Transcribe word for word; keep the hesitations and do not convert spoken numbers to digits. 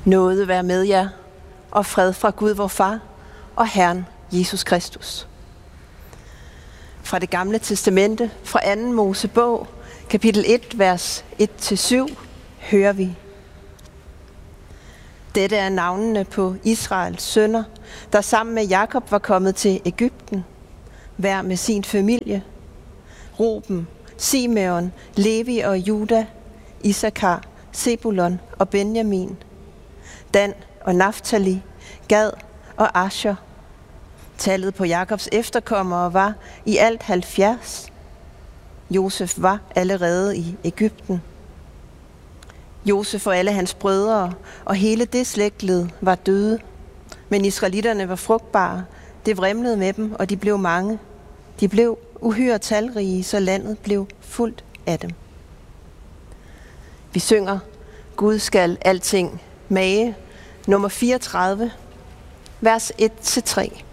Nåde være med jer, og fred fra Gud vor Far og Herren Jesus Kristus. Fra det gamle testamente, fra anden Mosebog, kapitel et, vers et til syv, hører vi: Dette er navnene på Israels sønner, der sammen med Jakob var kommet til Egypten, hver med sin familie: Ruben, Simeon, Levi og Juda, Isakar, Zebulon og Benjamin, Dan og Naftali, Gad og Asher. Tallet på Jakobs efterkommere var i alt halvfjerds. Josef var allerede i Egypten. Josef og alle hans brødre og hele det slægtled var døde, men israelitterne var frugtbare, det vrimlede med dem, og de blev mange. De blev uhyre talrige, så landet blev fuldt af dem. Vi synger Gud skal alting mage, nummer fireogtredive, vers et til tre.